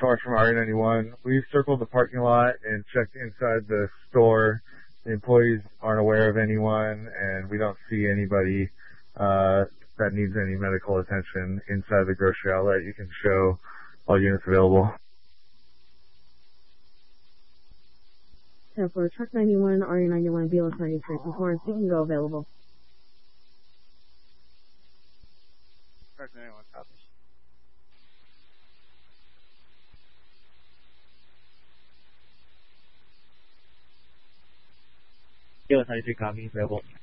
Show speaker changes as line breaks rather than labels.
Torrance from RE91. We've circled the parking lot and checked inside the store. The employees aren't aware of anyone, and we don't see anybody that needs any medical attention inside the grocery outlet. You can show all units available.
So for Truck 91, RE91, BLS 93 from Torrance, you can go available.
Truck 91, copies.
BLS 93, copy, available.